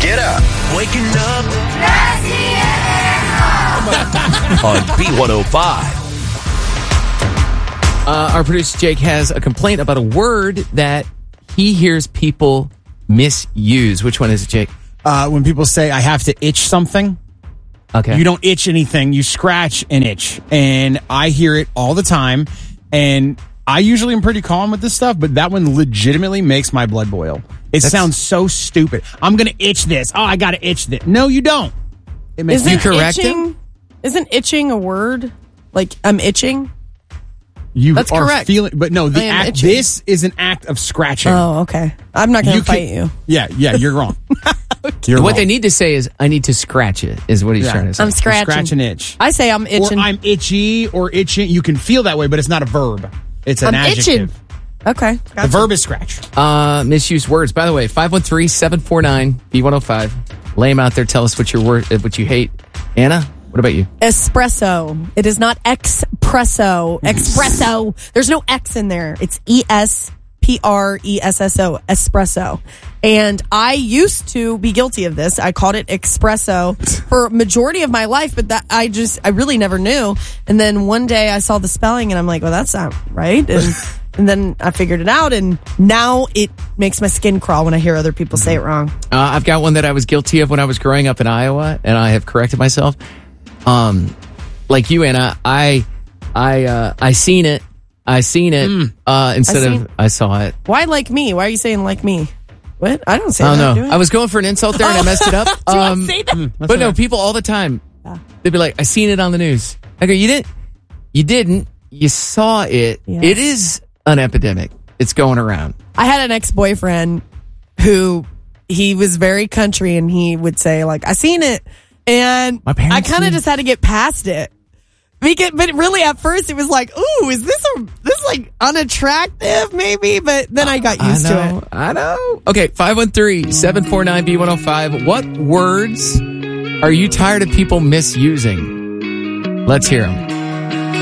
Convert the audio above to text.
Get up. Waking up. On B105. Our producer Jake has a complaint about a word that he hears people misuse. Which one is it, Jake? When people say, I have to itch something. Okay. You don't itch anything. You scratch and itch. And I hear it all the time. And I usually am pretty calm with this stuff, but that one legitimately makes my blood boil. It sounds so stupid. I'm going to itch this. Oh, I got to itch this. No, you don't. It makes you correct him? Isn't itching a word? Like, I'm itching? That's correct. Feeling, but no, the act. Itching. This is an act of scratching. Oh, okay. I'm not going to fight you. Yeah, you're wrong. What they need to say is, I need to scratch it, is what he's trying to say. I'm scratching. Scratch and itch. I say I'm itching. Or I'm itchy or itching. You can feel that way, but it's not a verb. It's an adjective. Itching. Okay. Gotcha. The verb is scratch. Misused words. By the way, 513-749-B105. Lay them out there. Tell us what what you hate. Anna, what about you? Espresso. It is not espresso. Espresso. There's no X in there. It's ESPRESSO. Espresso. And I used to be guilty of this. I called it espresso for a majority of my life, but that I really never knew. And then one day I saw the spelling and I'm like, well, that's not right. And then I figured it out, and now it makes my skin crawl when I hear other people say it wrong. I've got one that I was guilty of when I was growing up in Iowa, and I have corrected myself. Like you, Anna, I seen it. Instead of I saw it. Why like me? Why are you saying like me? What? I don't say that. Oh, no. I was going for an insult there and I messed it up. Do I say that? But no, people all the time, they'd be like, I seen it on the news. I go, you didn't. You saw it. Yeah. It is an epidemic. It's going around. I had an ex-boyfriend who he was very country, and he would say like, I seen it. And I kind of just had to get past it. But really at first it was like, ooh, is this like unattractive maybe? But then I got used to it. I know. Okay, 513-749-B105. What words are you tired of people misusing? Let's hear them.